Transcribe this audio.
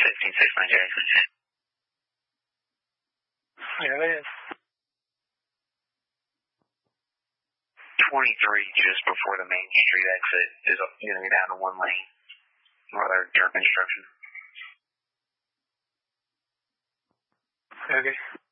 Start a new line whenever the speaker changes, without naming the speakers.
1569 Jackson.
Yeah, it is.
23 just before the Main Street exit is going to be down to one lane. Or their dirt construction.
Okay.